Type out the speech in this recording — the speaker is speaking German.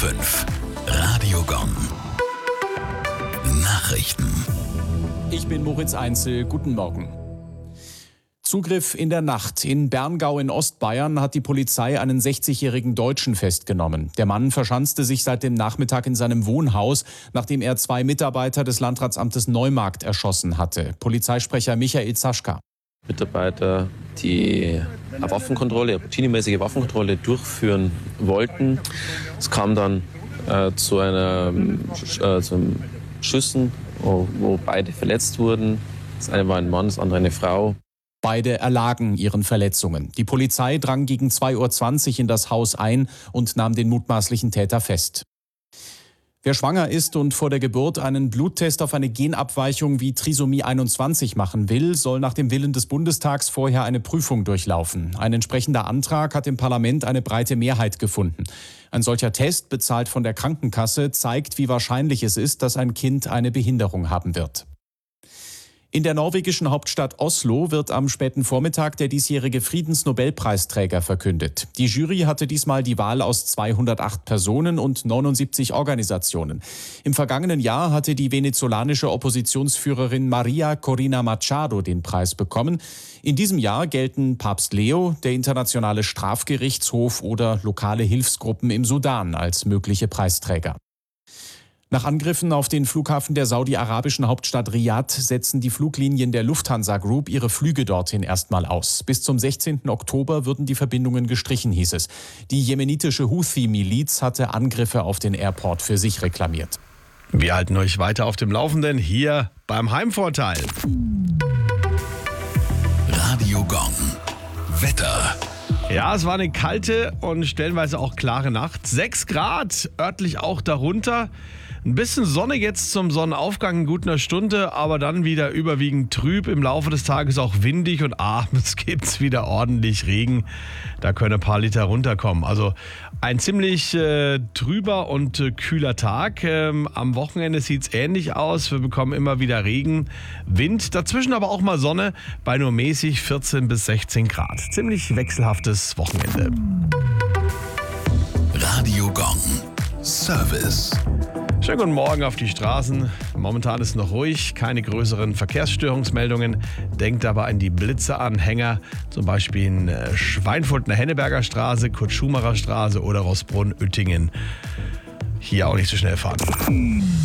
5. Radio Gong. Nachrichten. Ich bin Moritz Einzel. Guten Morgen. Zugriff in der Nacht. In Berngau in Ostbayern hat die Polizei einen 60-jährigen Deutschen festgenommen. Der Mann verschanzte sich seit dem Nachmittag in seinem Wohnhaus, nachdem er 2 Mitarbeiter des Landratsamtes Neumarkt erschossen hatte. Polizeisprecher Michael Zaschka. Mitarbeiter, die eine Waffenkontrolle, eine routinemäßige Waffenkontrolle durchführen wollten. Es kam dann zu Schüssen, wo beide verletzt wurden. Das eine war ein Mann, das andere eine Frau. Beide erlagen ihren Verletzungen. Die Polizei drang gegen 2:20 Uhr in das Haus ein und nahm den mutmaßlichen Täter fest. Wer schwanger ist und vor der Geburt einen Bluttest auf eine Genabweichung wie Trisomie 21 machen will, soll nach dem Willen des Bundestags vorher eine Prüfung durchlaufen. Ein entsprechender Antrag hat im Parlament eine breite Mehrheit gefunden. Ein solcher Test, bezahlt von der Krankenkasse, zeigt, wie wahrscheinlich es ist, dass ein Kind eine Behinderung haben wird. In der norwegischen Hauptstadt Oslo wird am späten Vormittag der diesjährige Friedensnobelpreisträger verkündet. Die Jury hatte diesmal die Wahl aus 208 Personen und 79 Organisationen. Im vergangenen Jahr hatte die venezolanische Oppositionsführerin Maria Corina Machado den Preis bekommen. In diesem Jahr gelten Papst Leo, der Internationale Strafgerichtshof oder lokale Hilfsgruppen im Sudan als mögliche Preisträger. Nach Angriffen auf den Flughafen der saudi-arabischen Hauptstadt Riad setzen die Fluglinien der Lufthansa Group ihre Flüge dorthin erstmal aus. Bis zum 16. Oktober würden die Verbindungen gestrichen, hieß es. Die jemenitische Houthi-Miliz hatte Angriffe auf den Airport für sich reklamiert. Wir halten euch weiter auf dem Laufenden hier beim Heimvorteil. Radio Gong. Wetter. Ja, es war eine kalte und stellenweise auch klare Nacht. 6 Grad, örtlich auch darunter. Ein bisschen Sonne jetzt zum Sonnenaufgang in gut einer Stunde, aber dann wieder überwiegend trüb. Im Laufe des Tages auch windig und abends gibt es wieder ordentlich Regen. Da können ein paar Liter runterkommen. Also ein ziemlich trüber und kühler Tag. Am Wochenende sieht es ähnlich aus. Wir bekommen immer wieder Regen, Wind. Dazwischen aber auch mal Sonne bei nur mäßig 14 bis 16 Grad. Ziemlich wechselhaftes Wochenende. Radio Gong. Service. Schönen guten Morgen auf die Straßen. Momentan ist noch ruhig, keine größeren Verkehrsstörungsmeldungen. Denkt aber an die Blitzeanhänger, zum Beispiel in Schweinfurt, in der Henneberger Straße, Kurt-Schumacher Straße oder Rossbrunn-Oettingen. Hier auch nicht so schnell fahren.